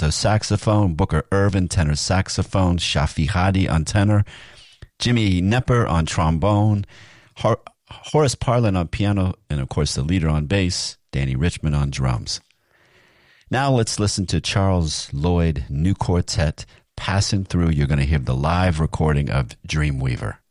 alto saxophone, Booker Irvin tenor saxophone, Shafi Hadi on tenor, Jimmy Knepper on trombone, Horace Parlin on piano, and of course the leader on bass, Danny Richmond on drums. Now let's listen to Charles Lloyd New Quartet, Passing Through. You're going to hear the live recording of Dreamweaver.